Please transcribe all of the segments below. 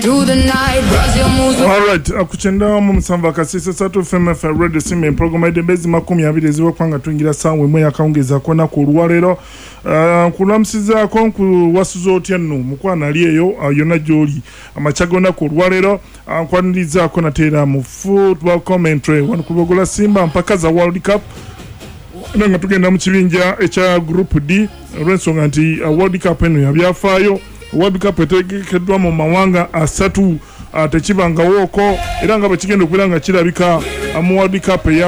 Alright, akuchenda mu Musamba kasisa satu FMF Radio Simbe program ide bezi 20 eziwa kwanga tungira sanwe mwe akaongeza kona ku lwalero kulamsiza konku wasuzo otyano mukwana aliyeyo yona joli amachagona ku lwalero kwaniriza kona tera mu football commentary wanukubogola Simba mpaka za World Cup nanga tugenda mu kibinja echa group D rensonga nti World Cup eno yabyafayo World Cup etegekeddwa mu mawanga asatu tekibanga woko era nga bakigenda okulanga kirabika mu World Cup ya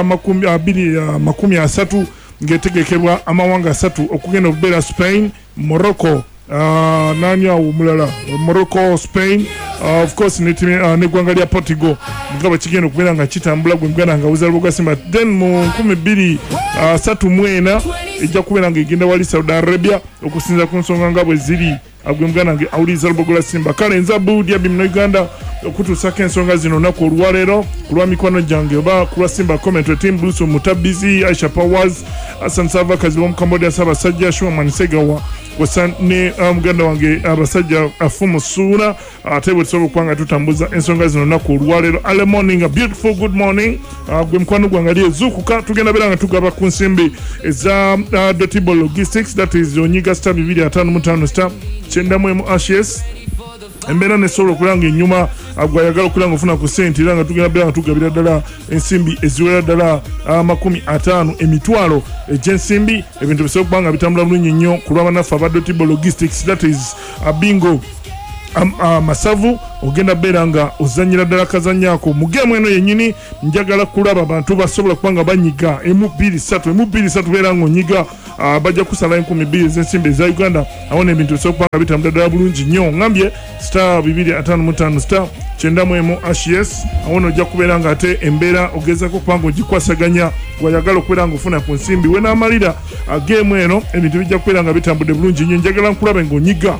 2030 ngetegekerwa amawanga asatu okugenda obera Spain, Morocco, nani au mulala Morocco, Spain, of course ne gwanga lya Portugal nga bakigenda okulanga kitambula gwe mgana nga uzalibwa Simba then mu 2030 mwena ejja kubera ngegenda wali Saudi Arabia okusinza ku nsonga nga bwe ziri agwemgana nge auliza lubogola Simba kale nza budi ya bimno Uganda okutusaka ensonga zino nako olwalero kulwa mikwano jange oba kulwa Simba commentary team Bruce Mutabizi, Aisha Powers, Hassan Sava Kazibo Cambodia Saba Sajja Shuman Segawa wasane muganda wange abasajja afumu suna atebwe tsobo kwanga tutambuza ensonga zino nako olwalero early morning a beautiful good morning gwe mkwano gwangali ezukuka tugenda beranga tugaba ku nsimbi eza Dotable Logistics that is Onyiga star 255 star chenda mu ashes embera ne solo kulanga nyuma agwayagala kulanga ufuna ku senti langa tugenda beranga tugabira dala ensimbi eziwera dala 50 emitwalo ejensimbi ebintu biso kubanga bitambula bulungi nnyo kulwa banafa ba Dotable Logistics that is bingo masavu ogenda beranga ozanyira dala kazanyako mugemu eno yenyini njagala kulaba abantu basobola kubanga banyiga M23 beranga onyiga bajja kusala 12 z'ensimbi za Uganda awone ebintu biso kubanga bitambula dala bulungi nnyo ngambye star 255 star chenda mwemu ashes awone ojja kuberanga ate embera ogezako kubanga ogikwasaganya gwayagala okuberanga ofuna ku nsimbi wena amalira game eno ebintu bijja kuberanga bitambude bulungi nnyo njagala nkulabe ngo nyiga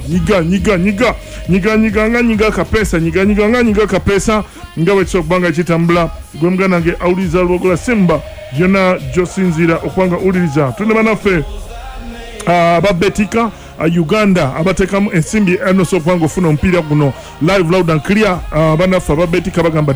kapesa ngawe kubanga kitambula gwe mgana nge auliza lubogola Simba yona josinzira okwanga uliriza tunde banafe ababetika Uganda abatekamu ensimbi enoso kwango funa mpira guno live loud and clear banafa babetika bagamba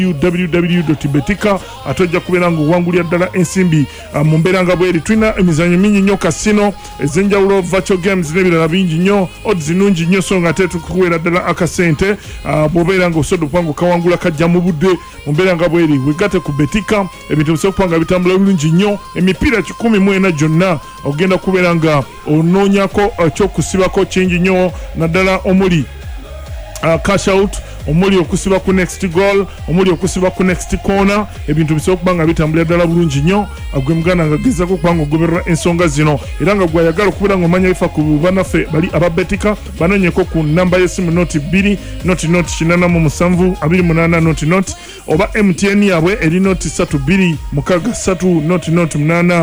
www.betika atojja kuberango wangulya ddala ensimbi mu mberanga bweri twina emizanyo mingi nnyo kasino ezenjawulo virtual games nebirala bingi nnyo odds nungi nnyo so nga tetukuwera ddala akasente bobeeranga osodo kwango kawangula kajja mu budde mu mberanga bweri wegate ku betika ebintu bisokwanga bitambula bulungi nnyo emipiira 14 gyonna ogenda kubeeranga ononyako kyokusibako kingi nnyo naddala omuli cash out omuli okusiba ku next goal omuli okusiba ku next corner ebintu bisobola kubanga bitambula ddala bulungi nnyo agwe muganda nga gezako kubanga ogoberera ensonga zino era nga gwayagala okubeera nga omanya bifa ku banaffe bali ababetika banonyeko ku namba y'essimu noti 2 noti 87 28 noti oba MTN yabwe eri noti 32 63 noti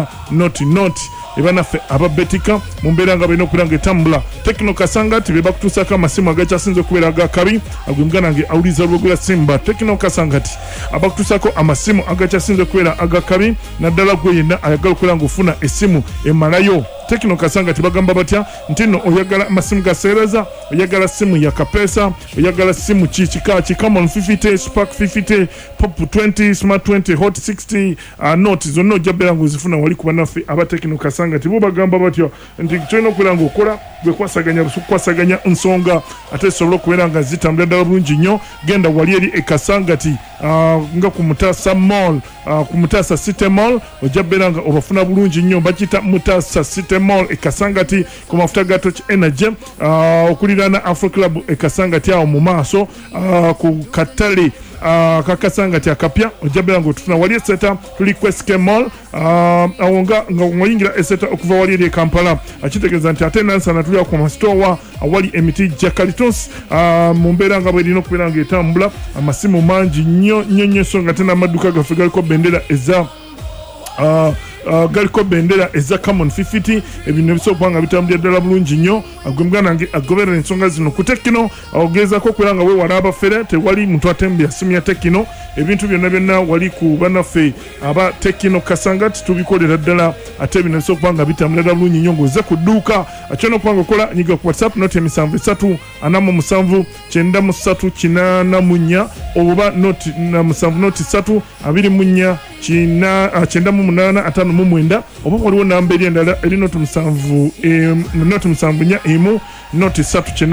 8 noti ebanaffe ababetika mu mbeera nga balina okubeera nga etambula Tekno Kasangati be bakutuusako amasimu agakyasinze okubeera agakabi agwe muganda nge awuliza lubogola Simba Tekno Kasangati abakutuusako amasimu agakyasinze okubeera agakabi naddala gwe yenna ayagala okubeera nga ofuna essimu emalayo Tekno Kasangati bagamba batya nti no oyagala amasimu gaseereza oyagala simu ya kapesa oyagala simu kikika Camon 50 Spark 50 Pop 20 Smart 20 Hot 60 Note zonna ojja beera nga ozifuna wali ku banaffe aba Tekno Kasangati bo bagamba batya nti tulina okubeera nga okola gwe kwasaganya nsonga ate sobola okubeera nga zitambula ddala bulungi nnyo genda wali eri Kasangati nga ku Mutasa Mall ku Mutasa City Mall ojja beera nga obafuna bulungi nnyo bakita Mutasa City Mall Kasangati ku mafuta ga Touch Energy okulirana Afro Club Kasangati awo mu maaso ku katale kakasangati akapya ojabera ngo tufuna wali eseta tuli Quest Mall awonga ngoyingira eseta okuva wali eri Kampala akitegeza nti ate nansa natulya ku store awali emiti Jakalitos mu mbeera nga bwe lino kubeera nga etambula amasimu mangi nnyo songa tena amaduka gaffe galiko bendera eza galiko bendera eza common 50 ebintu bisobola nga bitambulira ddala bulungi nnyo agwemga nange agoberera ensonga zino ku Tekino awogezaako kwera nga weewala abafere tewali muntu atembera simu ya Tekino ebintu byonna wali ku banaffe aba Tekino Kasangati tubikolera ddala ate ebintu bisobola nga bitambulira bulungi nnyo ng'oze ku dduuka akyona okubanga okola nyiga ku WhatsApp noti 73 47 93 oba noti 3 24 988 oba waliwo namba eri endala eri noti 7 noti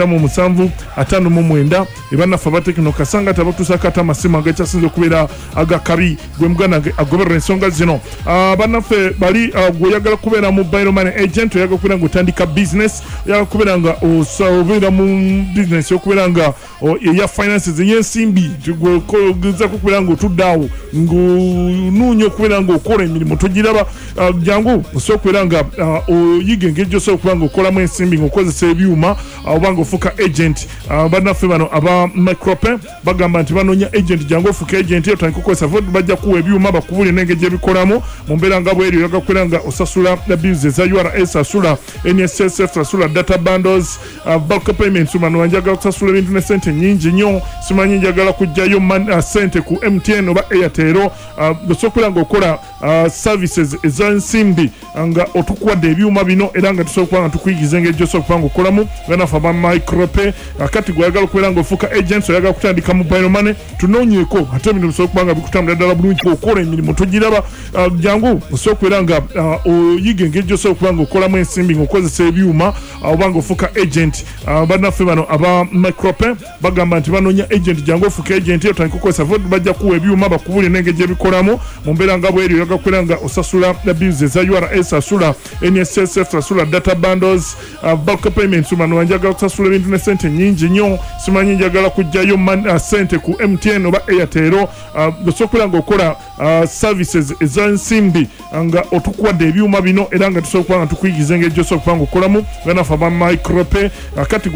397 ebanafe aba Tekino Kasangati abatuusako ate amasimu agakyasinze okubeera agakabi gwe muganda agoberera ensonga zino bannaffe bali gweoyagala kubeera mobile money agent oyagala kubeera nga otandika business oyagala kubeera nga obeera mu business okubeera nga eya finances ey'ensimbi gweogezako okubeera nga otudde awo ng'onuunya okubeera nga okola emirimu togiraba jangu osobola okubeera nga oyiga engeri gy'osobola okubeera nga okolamu ensimbi ng'okozesa ebyuma oba ng'ofuuka agent bannaffe bano aba micrope bagamba nti banoonya agent jangu ofuuka agent otandika okukozesa vodi bajja kuwa ebyuma bakubulire n'engeri gy'ebikolamu mu mbeera nga bweri oyagala kubeera nga osasula bills eza URS asula NSSF asula data bundles bulk payments bano wanjagala kusasula ebintu ne sente nyingi nnyo simanyi njagala kujjayo sente ku MTN oba Airtel osobola okubeera nga okola services ez'ensimbi nga otukuwadde ebyuma bino era nga tusobola okuba nga tukuyigiza engeri gy'osobola okuba nga okolamu ganafe aba micrope kati gweyagala okubeera nga ofuuka agents oyagala kutandika mobile money tunoonyeeko ate ebintu bisobola okuba nga bikutambulira ddala bulungi okola emirimu togiraba jangu osobola okubeera nga oyiga engeri gy'osobola okuba nga okolamu ensimbi ng'okozesa ebyuma oba nga ofuuka agent bannaffe bano aba micrope bagamba nti banoonya agent jangu ofuuka agent otandika okukozesa vodi bajja kuwa ebyuma bakubulire n'engeri gy'ebikolamu mu mbeera nga bweri oyagala kubeera nga osasula bills eza URS asula NSSF asula data bundles bulk payments bano wanjagala kusasula ebintu ne sente nyingi nnyo simanyi njagala kujjayo sente ku MTN oba Airtel osobola okubeera nga okola services ez'ensimbi nga otukuwadde ebyuma bino era nga tusobola okuba nga tukuyigiza engeri gy'osobola okuba nga okolamu ganafe aba micrope kati